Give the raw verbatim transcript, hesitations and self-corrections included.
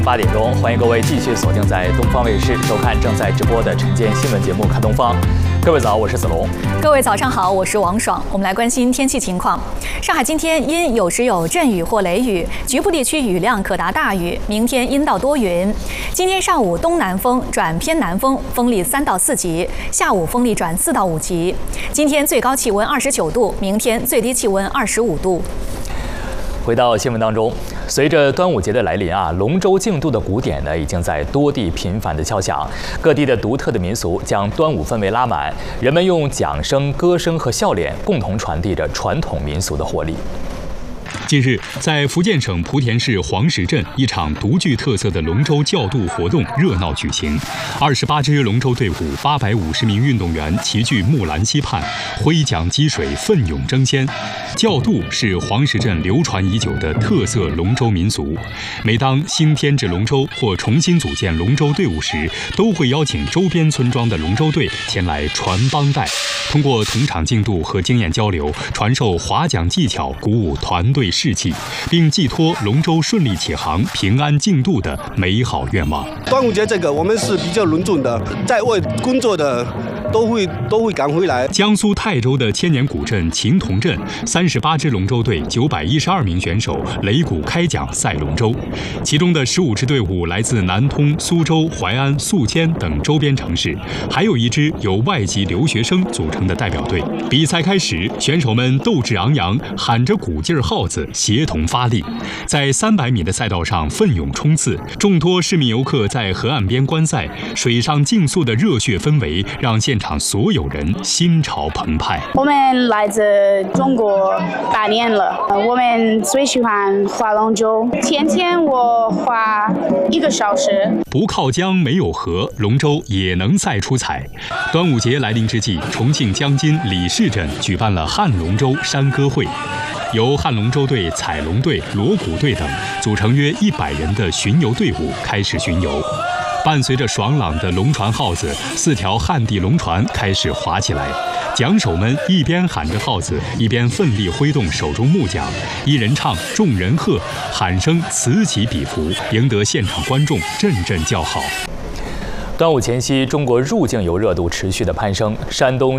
八点钟，欢迎各位继续锁定在东方卫视收看正在直播的晨间新闻节目《看东方》。各位早，我是子龙。 各位早上好，我是王爽。我们来关心天气情况。上海今天因有时有阵雨或雷雨，局部地区雨量可达大雨。明天阴到多云。今天上午东南风转偏南风，风力三到四级；下午风力转四到五级。今天最高气温二十九度，明天最低气温二十五度。 回到新闻当中，随着端午节的来临啊，龙舟竞渡的鼓点呢，已经在多地频繁的敲响。各地的独特的民俗将端午氛围拉满，人们用桨声、歌声和笑脸，共同传递着传统民俗的活力。 近日，在福建省莆田市黄石镇，一场独具特色的龙舟较渡活动热闹举行。二十八支龙舟队伍，八百五十名运动员齐聚木兰溪畔，挥桨击水，奋勇争先。较渡是黄石镇流传已久的特色龙舟民俗。每当新添置龙舟或重新组建龙舟队伍时，都会邀请周边村庄的龙舟队前来传帮带，通过同场竞渡和经验交流，传授划桨技巧，鼓舞团队士气，并寄托龙舟顺利起航、平安竞渡的美好愿望。 端午节这个我们是比较隆重的，在外工作的都会都会赶回来。 江苏泰州的千年古镇秦同镇，三十八支龙舟队，九百一十二名选手擂鼓开桨赛龙舟，其中的十五支队伍来自南通、苏州、淮安、宿迁等周边城市，还有一支由外籍留学生组成的代表队。比赛开始，选手们斗志昂扬，喊着鼓劲儿号子，协同发力，在三百米的赛道上奋勇冲刺。众多市民游客在河岸边观赛，水上竞速的热血氛围让现场所有人心潮澎湃。 我们来自中国八年了，我们最喜欢划龙舟，天天我划一个小时。 不靠江没有河，龙舟也能赛出彩。端午节来临之际，重庆江津李市镇举办了汉龙舟山歌会。由汉龙舟队、彩龙队、锣鼓队等组成约一百人的巡游队伍开始巡游，伴随着爽朗的龙船号子，四条汉地龙船开始划起来。桨手们一边喊着号子，一边奋力挥动手中木桨，一人唱，众人和，喊声此起彼伏，赢得现场观众阵阵叫好。 端午前夕，中国入境游热度持续的攀升，山东